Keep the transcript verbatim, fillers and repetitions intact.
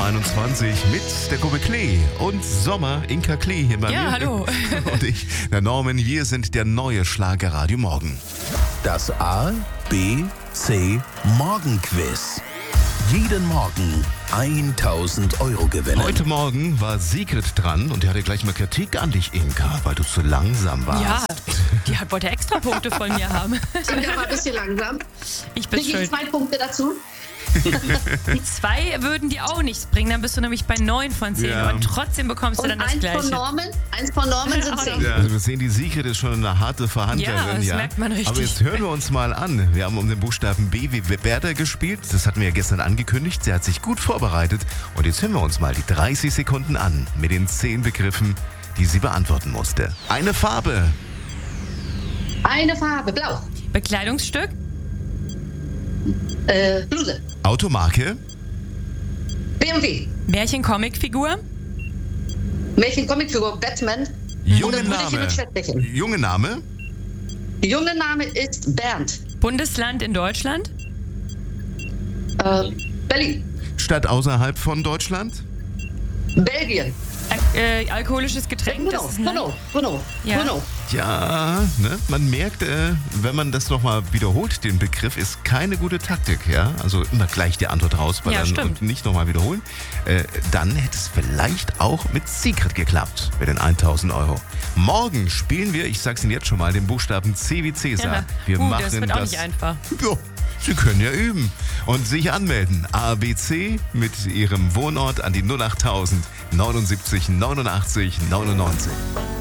einundzwanzig mit der Gruppe Klee und Sommer, Inka Klee hier bei Ja, mir. hallo. Und ich, der Norman, wir sind der neue Schlagerradio Morgen. Das A, B, C Morgenquiz. Jeden Morgen tausend Euro gewinnen. Heute Morgen war Sigrid dran und die hatte gleich mal Kritik an dich, Inka, weil du zu langsam warst. Ja, die hat, wollte extra Punkte von mir haben. Ich war ein bisschen langsam. Ich bin Kriege ich schuld. zwei Punkte dazu? Die zwei würden dir auch nichts bringen, dann bist du nämlich bei neun von zehn Ja. und trotzdem bekommst du Und dann das eins Gleiche. von Norman, eins von Norman sind zehn. Ja, also wir sehen, die Sigrid ist schon eine harte Verhandlerin. Ja, das merkt man richtig. Aber jetzt hören wir uns mal an. Wir haben um den Buchstaben B wie Bertha gespielt. Das hatten wir ja gestern angekündigt. Sie hat sich gut vorbereitet. Und jetzt hören wir uns mal die dreißig Sekunden an mit den zehn Begriffen, die sie beantworten musste. Eine Farbe. Eine Farbe, blau. Bekleidungsstück, Äh, Bluse. Automarke. B M W. Märchen-Comicfigur, Märchen-Comicfigur, Batman. Junge Und das Brüderchen Name. mit Schwertbächen. Junge Name. Junge Name ist Bernd. Bundesland in Deutschland, Äh, Berlin. Stadt außerhalb von Deutschland. Belgien. äh, äh, alkoholisches Getränk, Genau, das ist ein Land. genau, genau, Ja. genau. Ja, ne? Man merkt, äh, wenn man das nochmal wiederholt, den Begriff, ist keine gute Taktik, ja. Also immer gleich die Antwort rausballern Ja, stimmt. und nicht nochmal wiederholen. Äh, dann hätte es vielleicht auch mit Sigrid geklappt mit den tausend Euro. Morgen spielen wir, ich sag's Ihnen jetzt schon mal, den Buchstaben C wie Cäsar. Ja. Wir uh, machen das wird auch nicht einfach. Ja, Sie können ja üben und sich anmelden. A B C mit Ihrem Wohnort an die null achttausend neunundsiebzig neunundachtzig neunundneunzig.